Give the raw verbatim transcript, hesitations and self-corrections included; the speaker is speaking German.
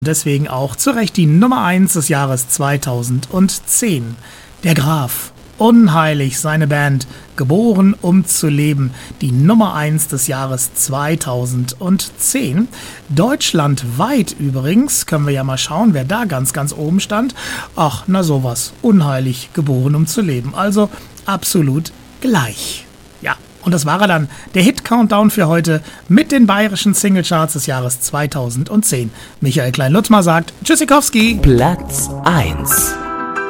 Deswegen auch zu Recht die Nummer eins des Jahres zweitausendzehn. Der Graf, unheilig seine Band, geboren um zu leben, die Nummer eins des Jahres zweitausendzehn. Deutschlandweit übrigens, können wir ja mal schauen, wer da ganz, ganz oben stand. Ach, na sowas, unheilig geboren um zu leben, also absolut gleich. Ja, und das war er dann, der Hit-Countdown für heute mit den bayerischen Singlecharts des Jahres zweitausendzehn. Michael Klein-Lutzmer sagt Tschüssikowski. Platz eins.